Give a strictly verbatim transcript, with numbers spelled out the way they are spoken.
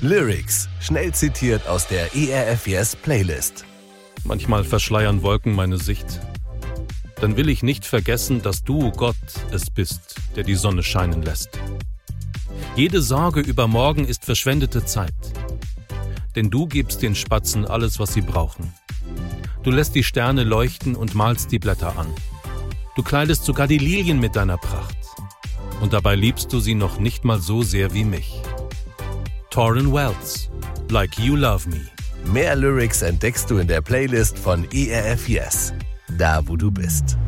Lyrics, schnell zitiert aus der E R F Yes Playlist. Manchmal verschleiern Wolken meine Sicht. Dann will ich nicht vergessen, dass du, Gott, es bist, der die Sonne scheinen lässt. Jede Sorge über morgen ist verschwendete Zeit. Denn du gibst den Spatzen alles, was sie brauchen. Du lässt die Sterne leuchten und malst die Blätter an. Du kleidest sogar die Lilien mit deiner Pracht. Und dabei liebst du sie noch nicht mal so sehr wie mich. Tauren Wells, Like You Love Me. Mehr Lyrics entdeckst du in der Playlist von E R F Yes, da wo du bist.